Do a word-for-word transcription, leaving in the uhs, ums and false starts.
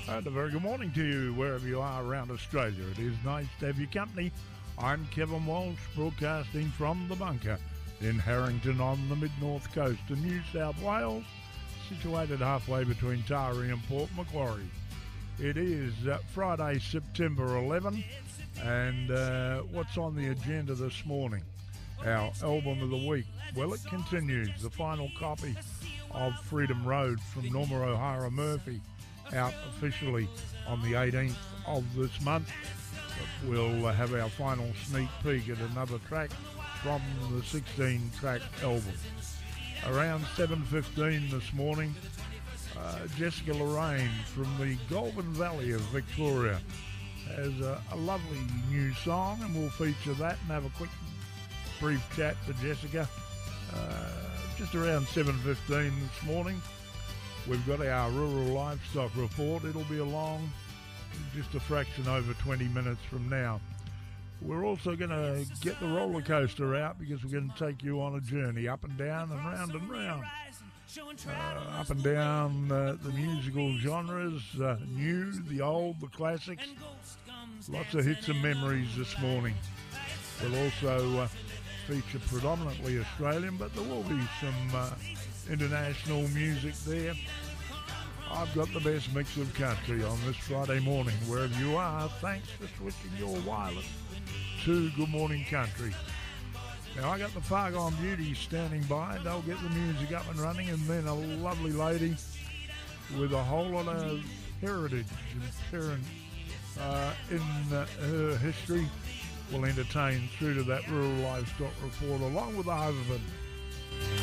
And a very good morning to you, wherever you are around Australia. It is nice to have your company. I'm Kevin Walsh, broadcasting from the bunker in Harrington on the mid-north coast of New South Wales, situated halfway between Taree and Port Macquarie. It is uh, Friday, September eleventh, and uh, what's on the agenda this morning? Our album of the week. Well, it continues. The final copy of Freedom Road from Norma O'Hara Murphy, out officially on the eighteenth of this month. But we'll uh, have our final sneak peek at another track from the sixteen-track album. Around seven fifteen this morning, uh, Jessica Lorraine from the Goulburn Valley of Victoria has a, a lovely new song, and we'll feature that and have a quick brief chat to Jessica. Uh, just around seven fifteen this morning, we've got our rural livestock report. It'll be along just a fraction over twenty minutes from now. We're also going to get the roller coaster out because we're going to take you on a journey up and down and round and round. Uh, up and down uh, the musical genres, uh, new, the old, the classics. Lots of hits and memories this morning. We'll also uh, feature predominantly Australian, but there will be some uh, international music there. I've got the best mix of country on this Friday morning. Wherever you are, thanks for switching your wireless to Good Morning Country. Now, I got the Fargon Beauty standing by. They'll get the music up and running, and then a lovely lady with a whole lot of heritage and parent uh, in uh, her history will entertain through to that rural livestock report, along with the husband.